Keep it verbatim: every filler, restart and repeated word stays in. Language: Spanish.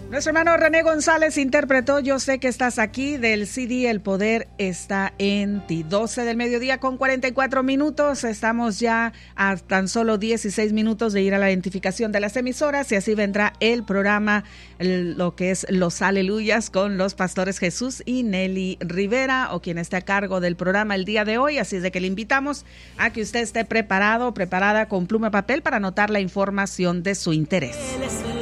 Nuestro hermano René González interpretó Yo sé que estás aquí del C D El Poder está en ti. doce del mediodía con cuarenta y cuatro minutos. Estamos ya a tan solo dieciséis minutos de ir a la identificación de las emisoras y así vendrá el programa, el, lo que es Los Aleluyas con los pastores Jesús y Nelly Rivera, o quien esté a cargo del programa el día de hoy. Así es de que le invitamos a que usted esté preparado, preparada con pluma y papel para anotar la información de su interés.